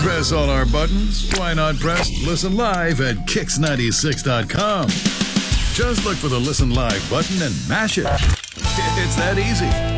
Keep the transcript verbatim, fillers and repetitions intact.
Press all our buttons? Why not press Listen Live at kicks ninety-six dot com? Just look for the Listen Live button and mash it. It's that easy.